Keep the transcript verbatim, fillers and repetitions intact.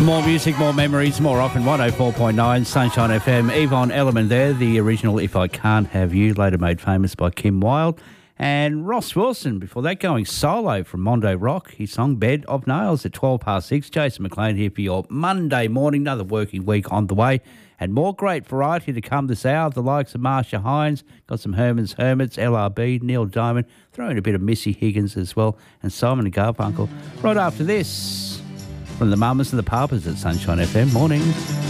More music, more memories, more often. one oh four point nine Sunshine F M. Yvonne Elliman there, the original If I Can't Have You, later made famous by Kim Wilde. And Ross Wilson, before that, going solo from Mondo Rock. His song Bed of Nails at twelve past six. Jason McLean here for your Monday morning. Another working week on the way. And more great variety to come this hour. The likes of Marsha Hines, got some Herman's Hermits, L R B, Neil Diamond, throw in a bit of Missy Higgins as well, and Simon and Garfunkel. Right after this, from the Mamas and the Papas at Sunshine F M. Morning.